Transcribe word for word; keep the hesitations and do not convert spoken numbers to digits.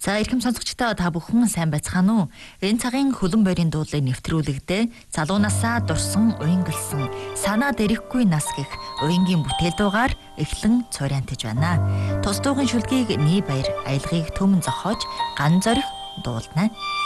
За эрхэм сонсогчдоо та бүхэн сайн байцгаана уу? Энэ цагийн хөлөн борийн дуулыг нэвтрүүлэгдээ залуунасаа дурсан уянгалсан санаа дэрэхгүй нас гэх уянгийн бүтээл дуугаар эхлэн цорьяантаж байна. Тус дуугийн шүлгийг Нийбаяр аялгыг төмөн зохиож ган зорих дуулна.